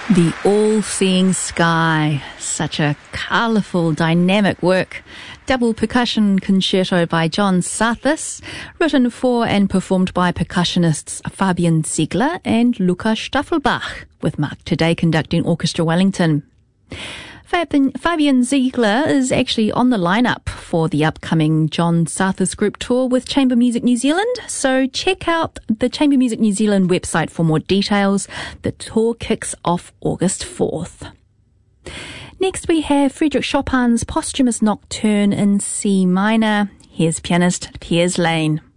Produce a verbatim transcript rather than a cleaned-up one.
The All-Seeing Sky, such a colourful, dynamic work. Double percussion concerto by John Sarthis, written for and performed by percussionists Fabian Ziegler and Luca Staffelbach, with Mark Today conducting Orchestra Wellington. Fabian, Fabian Ziegler is actually on the lineup for the upcoming John Sarthis Group tour with Chamber Music New Zealand, so check out the Chamber Music New Zealand website for more details. The tour kicks off August fourth. Next we have Frédéric Chopin's posthumous nocturne in C minor. Here's pianist Piers Lane.